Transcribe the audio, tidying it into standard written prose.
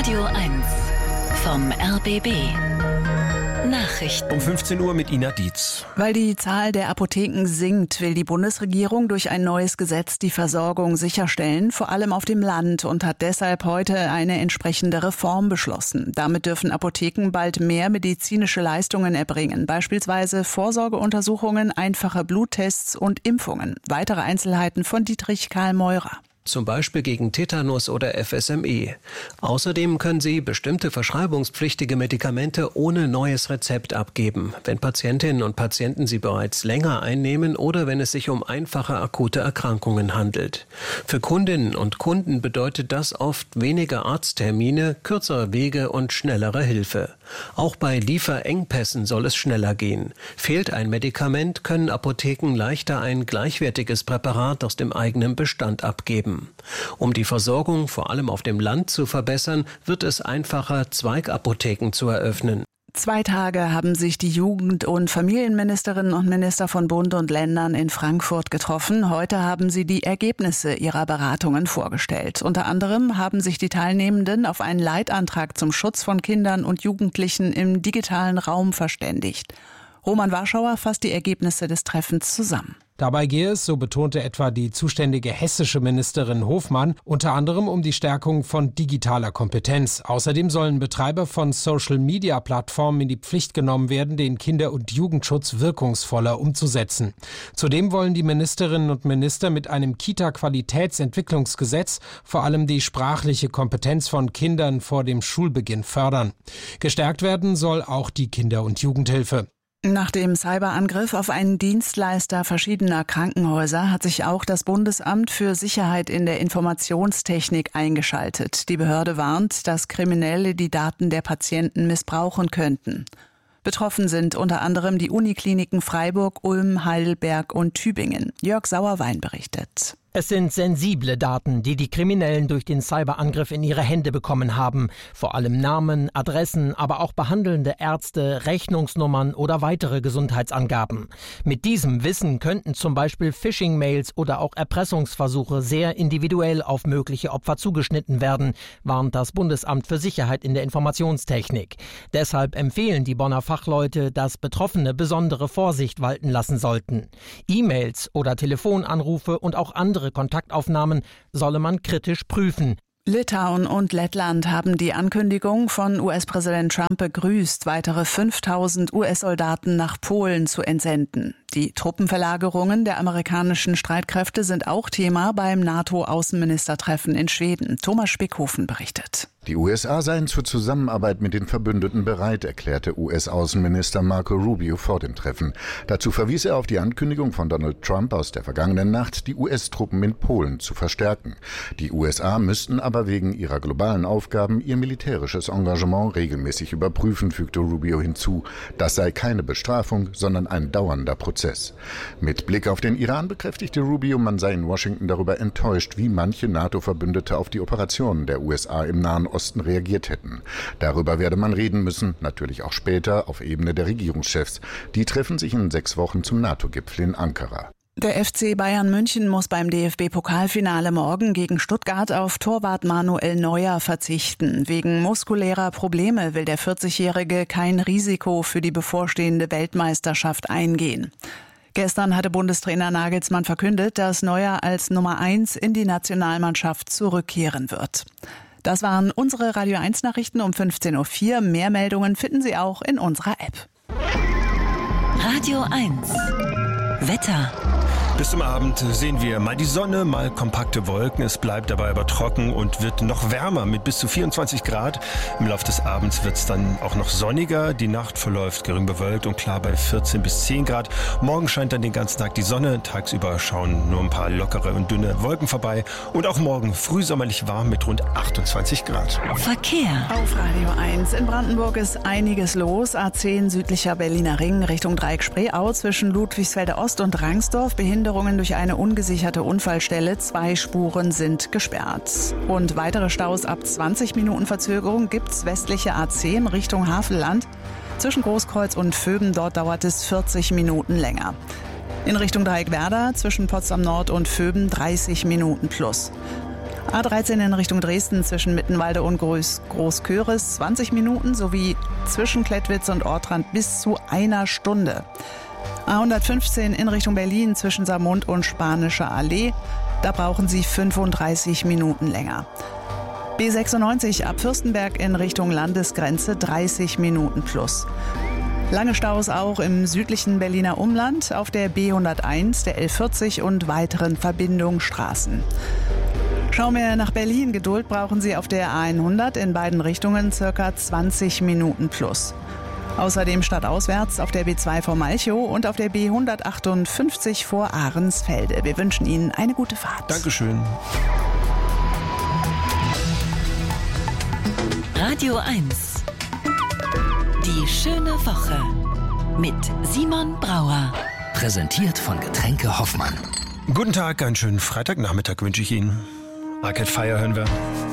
Radio 1 vom RBB. Nachrichten. Um 15 Uhr mit Ina Dietz. Weil die Zahl der Apotheken sinkt, will die Bundesregierung durch ein neues Gesetz die Versorgung sicherstellen, vor allem auf dem Land, und hat deshalb heute eine entsprechende Reform beschlossen. Damit dürfen Apotheken bald mehr medizinische Leistungen erbringen, beispielsweise Vorsorgeuntersuchungen, einfache Bluttests und Impfungen. Weitere Einzelheiten von Dietrich Karl Meurer. Zum Beispiel gegen Tetanus oder FSME. Außerdem können sie bestimmte verschreibungspflichtige Medikamente ohne neues Rezept abgeben, wenn Patientinnen und Patienten sie bereits länger einnehmen oder wenn es sich um einfache akute Erkrankungen handelt. Für Kundinnen und Kunden bedeutet das oft weniger Arzttermine, kürzere Wege und schnellere Hilfe. Auch bei Lieferengpässen soll es schneller gehen. Fehlt ein Medikament, können Apotheken leichter ein gleichwertiges Präparat aus dem eigenen Bestand abgeben. Um die Versorgung vor allem auf dem Land zu verbessern, wird es einfacher, Zweigapotheken zu eröffnen. 2 Tage haben sich die Jugend- und Familienministerinnen und Minister von Bund und Ländern in Frankfurt getroffen. Heute haben sie die Ergebnisse ihrer Beratungen vorgestellt. Unter anderem haben sich die Teilnehmenden auf einen Leitantrag zum Schutz von Kindern und Jugendlichen im digitalen Raum verständigt. Roman Warschauer fasst die Ergebnisse des Treffens zusammen. Dabei gehe es, so betonte etwa die zuständige hessische Ministerin Hofmann, unter anderem um die Stärkung von digitaler Kompetenz. Außerdem sollen Betreiber von Social-Media-Plattformen in die Pflicht genommen werden, den Kinder- und Jugendschutz wirkungsvoller umzusetzen. Zudem wollen die Ministerinnen und Minister mit einem Kita-Qualitätsentwicklungsgesetz vor allem die sprachliche Kompetenz von Kindern vor dem Schulbeginn fördern. Gestärkt werden soll auch die Kinder- und Jugendhilfe. Nach dem Cyberangriff auf einen Dienstleister verschiedener Krankenhäuser hat sich auch das Bundesamt für Sicherheit in der Informationstechnik eingeschaltet. Die Behörde warnt, dass Kriminelle die Daten der Patienten missbrauchen könnten. Betroffen sind unter anderem die Unikliniken Freiburg, Ulm, Heidelberg und Tübingen. Jörg Sauerwein berichtet. Es sind sensible Daten, die die Kriminellen durch den Cyberangriff in ihre Hände bekommen haben. Vor allem Namen, Adressen, aber auch behandelnde Ärzte, Rechnungsnummern oder weitere Gesundheitsangaben. Mit diesem Wissen könnten zum Beispiel Phishing-Mails oder auch Erpressungsversuche sehr individuell auf mögliche Opfer zugeschnitten werden, warnt das Bundesamt für Sicherheit in der Informationstechnik. Deshalb empfehlen die Bonner Fachleute, dass Betroffene besondere Vorsicht walten lassen sollten. E-Mails oder Telefonanrufe und auch andere Kontaktaufnahmen solle man kritisch prüfen. Litauen und Lettland haben die Ankündigung von US-Präsident Trump begrüßt, weitere 5.000 US-Soldaten nach Polen zu entsenden. Die Truppenverlagerungen der amerikanischen Streitkräfte sind auch Thema beim NATO-Außenministertreffen in Schweden. Thomas Spickhofen berichtet. Die USA seien zur Zusammenarbeit mit den Verbündeten bereit, erklärte US-Außenminister Marco Rubio vor dem Treffen. Dazu verwies er auf die Ankündigung von Donald Trump aus der vergangenen Nacht, die US-Truppen in Polen zu verstärken. Die USA müssten aber wegen ihrer globalen Aufgaben ihr militärisches Engagement regelmäßig überprüfen, fügte Rubio hinzu. Das sei keine Bestrafung, sondern ein dauernder Prozess. Mit Blick auf den Iran bekräftigte Rubio, man sei in Washington darüber enttäuscht, wie manche NATO-Verbündete auf die Operationen der USA im Nahen Osten reagiert hätten. Darüber werde man reden müssen, natürlich auch später auf Ebene der Regierungschefs. Die treffen sich in 6 Wochen zum NATO-Gipfel in Ankara. Der FC Bayern München muss beim DFB-Pokalfinale morgen gegen Stuttgart auf Torwart Manuel Neuer verzichten. Wegen muskulärer Probleme will der 40-Jährige kein Risiko für die bevorstehende Weltmeisterschaft eingehen. Gestern hatte Bundestrainer Nagelsmann verkündet, dass Neuer als Nummer 1 in die Nationalmannschaft zurückkehren wird. Das waren unsere Radio 1 Nachrichten um 15.04 Uhr. Mehr Meldungen finden Sie auch in unserer App. Radio 1 Wetter. Bis zum Abend sehen wir mal die Sonne, mal kompakte Wolken. Es bleibt dabei aber trocken und wird noch wärmer mit bis zu 24 Grad. Im Laufe des Abends wird es dann auch noch sonniger. Die Nacht verläuft gering bewölkt und klar bei 14 bis 10 Grad. Morgen scheint dann den ganzen Tag die Sonne. Tagsüber schauen nur ein paar lockere und dünne Wolken vorbei. Und auch morgen frühsommerlich warm mit rund 28 Grad. Verkehr. Auf Radio 1. In Brandenburg ist einiges los. A10 südlicher Berliner Ring Richtung Dreieck Spreeau zwischen Ludwigsfelde Ost und Rangsdorf. Behinderungen durch eine ungesicherte Unfallstelle. 2 Spuren sind gesperrt. Und weitere Staus ab 20 Minuten Verzögerung gibt's westliche A10 Richtung Havelland. Zwischen Großkreuz und Vöben, dort dauert es 40 Minuten länger. In Richtung Dreieckwerder zwischen Potsdam Nord und Vöben 30 Minuten plus. A13 in Richtung Dresden zwischen Mittenwalde und Großköris 20 Minuten sowie zwischen Klettwitz und Ortrand bis zu 1 Stunde. A115 in Richtung Berlin zwischen Saarmund und Spanische Allee. Da brauchen Sie 35 Minuten länger. B96 ab Fürstenberg in Richtung Landesgrenze 30 Minuten plus. Lange Staus auch im südlichen Berliner Umland auf der B101, der L40 und weiteren Verbindungsstraßen. Schauen wir nach Berlin. Geduld brauchen Sie auf der A100 in beiden Richtungen ca. 20 Minuten plus. Außerdem stadtauswärts auf der B2 vor Malchow und auf der B158 vor Ahrensfelde. Wir wünschen Ihnen eine gute Fahrt. Dankeschön. Radio 1. Die schöne Woche mit Simon Brauer. Präsentiert von Getränke Hoffmann. Guten Tag, einen schönen Freitagnachmittag wünsche ich Ihnen. Arcade Fire hören wir.